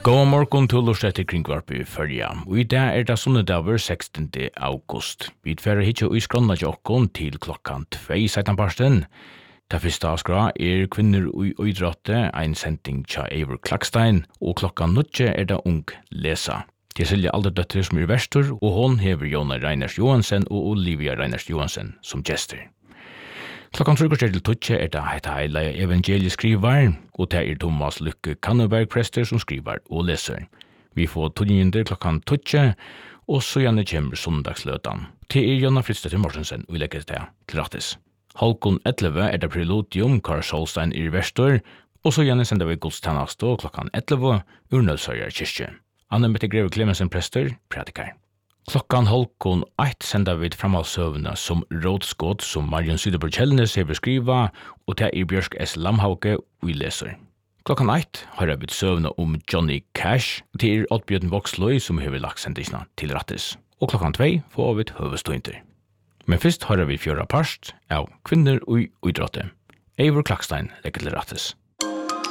God morgon til Lorstetter kringvarp I Førja. Og I dag det sunnedager 16. august. Vi tverrer hitje og skronna jokkon til klokkan 2 setanparsten. Det første avskra kvinner og idrotte, en sending tja Eivor Klakstein, og klokkan 9 det ung lesa. Det Silja Alderdøtter som verstor, og hon hever Jona Reiners Johansen og Olivia Reiners Johansen som gjester. Klokkan 3 til 2 det heila evangelieskrivar, og det Thomas Lykke Kanneberg prester som skriver og leser. Vi får togjinder klokkan 2, og så gjerne kommer sondagsløtan. Det Jonna Fritstedt Morsensen vi legger det til rattis. Halkon 11 det preludium, Karl Solstein verstor, og så gjerne sender vi godstjenest og klokkan 11 Urnølsøyer kyrkje. Anne Mette Greve Clemensen prester, predikar. Klokkan 1 sender vi framhaldsøvene som rådskott som Marion Syderborg Kjellnes har skriva, og det Bjørsk S. Lamhauke vi leser. Klokkan 1 har vi søvne om Johnny Cash, det Oddbjørn Voksløy som har lagt sendisene til rattis. Og klokkan 2 får vi høvestøynter. Men først har vi 4 parst av kvinner og idrotte. Eivor Klakstein legger til rattis.